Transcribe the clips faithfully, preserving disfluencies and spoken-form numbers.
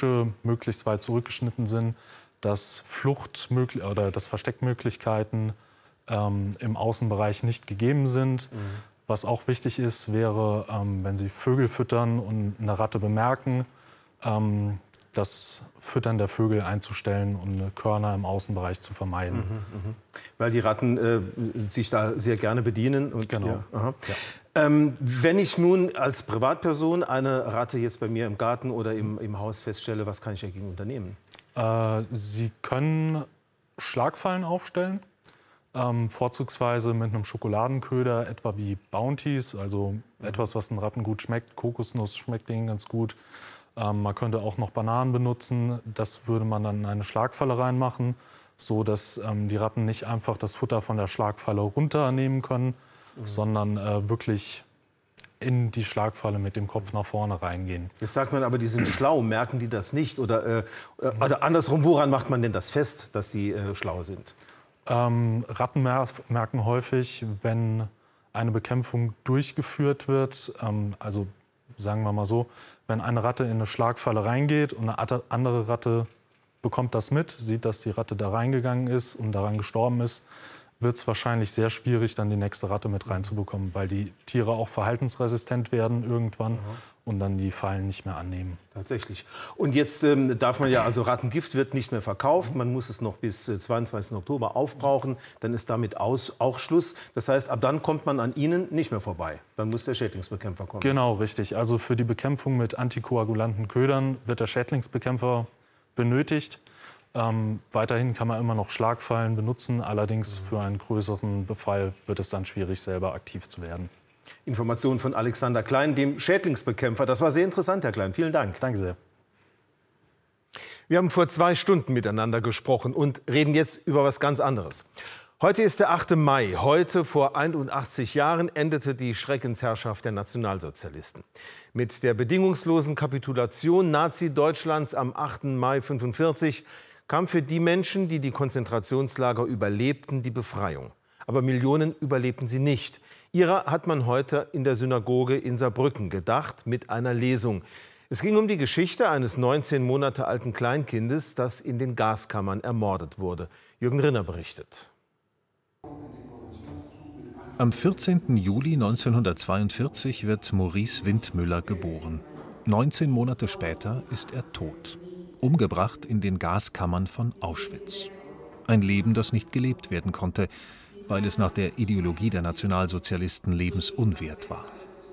Büsche möglichst weit zurückgeschnitten sind, dass Flucht- oder dass Versteckmöglichkeiten ähm, im Außenbereich nicht gegeben sind. Mhm. Was auch wichtig ist, wäre, ähm, wenn Sie Vögel füttern und eine Ratte bemerken, ähm, das Füttern der Vögel einzustellen und Körner im Außenbereich zu vermeiden. Mhm, mh. Weil die Ratten äh, sich da sehr gerne bedienen. Und, genau. Ja, aha. Ja. Ähm, wenn ich nun als Privatperson eine Ratte jetzt bei mir im Garten oder im, im Haus feststelle, was kann ich dagegen unternehmen? Äh, Sie können Schlagfallen aufstellen, ähm, vorzugsweise mit einem Schokoladenköder, etwa wie Bounties, also mhm. etwas, was den Ratten gut schmeckt. Kokosnuss schmeckt denen ganz gut. Ähm, man könnte auch noch Bananen benutzen. Das würde man dann in eine Schlagfalle reinmachen, so dass ähm, die Ratten nicht einfach das Futter von der Schlagfalle runternehmen können, mhm. sondern äh, wirklich in die Schlagfalle mit dem Kopf nach vorne reingehen. Jetzt sagt man aber, die sind schlau. Merken die das nicht? Oder, äh, oder andersrum, woran macht man denn das fest, dass sie äh, schlau sind? Ähm, Ratten mer merken häufig, wenn eine Bekämpfung durchgeführt wird, ähm, also sagen wir mal so, wenn eine Ratte in eine Schlagfalle reingeht und eine andere Ratte bekommt das mit, sieht, dass die Ratte da reingegangen ist und daran gestorben ist, wird es wahrscheinlich sehr schwierig, dann die nächste Ratte mit reinzubekommen, weil die Tiere auch verhaltensresistent werden irgendwann mhm. und dann die Fallen nicht mehr annehmen. Tatsächlich. Und jetzt ähm, darf man ja, also Rattengift wird nicht mehr verkauft, man muss es noch bis äh, zweiundzwanzigsten Oktober aufbrauchen, dann ist damit aus, auch Schluss. Das heißt, ab dann kommt man an Ihnen nicht mehr vorbei, dann muss der Schädlingsbekämpfer kommen. Genau, richtig. Also für die Bekämpfung mit antikoagulanten Ködern wird der Schädlingsbekämpfer benötigt. Ähm, weiterhin kann man immer noch Schlagfallen benutzen, allerdings für einen größeren Befall wird es dann schwierig, selber aktiv zu werden. Informationen von Alexander Klein, dem Schädlingsbekämpfer. Das war sehr interessant, Herr Klein. Vielen Dank. Danke sehr. Wir haben vor zwei Stunden miteinander gesprochen und reden jetzt über was ganz anderes. Heute ist der achte Mai. Heute, vor einundachtzig Jahren, endete die Schreckensherrschaft der Nationalsozialisten. Mit der bedingungslosen Kapitulation Nazi-Deutschlands am achten Mai neunzehnhundertfünfundvierzig kam für die Menschen, die die Konzentrationslager überlebten, die Befreiung. Aber Millionen überlebten sie nicht. Ihrer hat man heute in der Synagoge in Saarbrücken gedacht, mit einer Lesung. Es ging um die Geschichte eines neunzehn Monate alten Kleinkindes, das in den Gaskammern ermordet wurde. Jürgen Rinner berichtet. Am vierzehnten Juli neunzehnhundertzweiundvierzig wird Maurice Windmüller geboren. neunzehn Monate später ist er tot. Umgebracht in den Gaskammern von Auschwitz. Ein Leben, das nicht gelebt werden konnte, weil es nach der Ideologie der Nationalsozialisten lebensunwert war.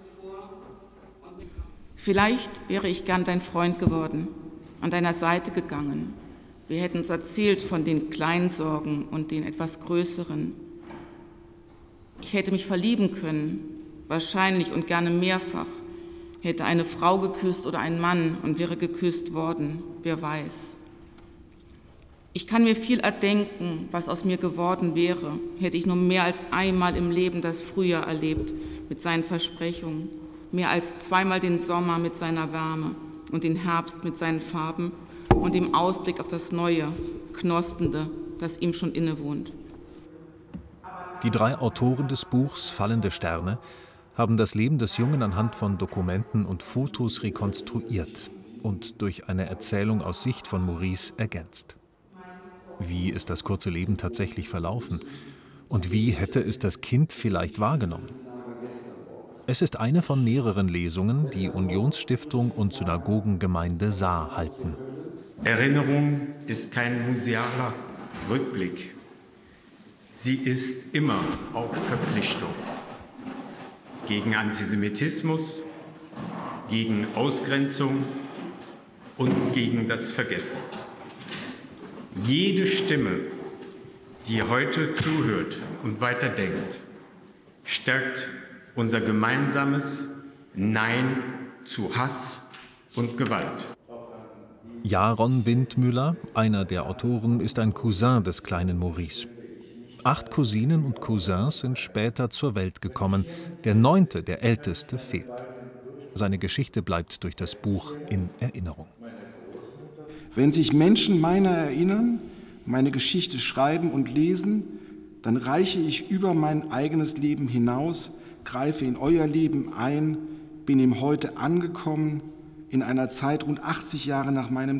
Vielleicht wäre ich gern dein Freund geworden, an deiner Seite gegangen. Wir hätten uns erzählt von den kleinen Sorgen und den etwas größeren. Ich hätte mich verlieben können, wahrscheinlich und gerne mehrfach. Hätte eine Frau geküsst oder einen Mann und wäre geküsst worden, wer weiß. Ich kann mir viel erdenken, was aus mir geworden wäre, hätte ich nur mehr als einmal im Leben das Frühjahr erlebt mit seinen Versprechungen, mehr als zweimal den Sommer mit seiner Wärme und den Herbst mit seinen Farben und dem Ausblick auf das Neue, Knospende, das ihm schon innewohnt. Die drei Autoren des Buchs Fallende Sterne haben das Leben des Jungen anhand von Dokumenten und Fotos rekonstruiert und durch eine Erzählung aus Sicht von Maurice ergänzt. Wie ist das kurze Leben tatsächlich verlaufen? Und wie hätte es das Kind vielleicht wahrgenommen? Es ist eine von mehreren Lesungen, die Unionsstiftung und Synagogengemeinde Saar halten. Erinnerung ist kein musealer Rückblick. Sie ist immer auch Verpflichtung. Gegen Antisemitismus, gegen Ausgrenzung und gegen das Vergessen. Jede Stimme, die heute zuhört und weiterdenkt, stärkt unser gemeinsames Nein zu Hass und Gewalt. Jaron Windmüller, einer der Autoren, ist ein Cousin des kleinen Maurice. Acht Cousinen und Cousins sind später zur Welt gekommen. Der neunte, der älteste, fehlt. Seine Geschichte bleibt durch das Buch in Erinnerung. Wenn sich Menschen meiner erinnern, meine Geschichte schreiben und lesen, dann reiche ich über mein eigenes Leben hinaus, greife in euer Leben ein, bin im Heute angekommen, in einer Zeit rund achtzig Jahre nach meinem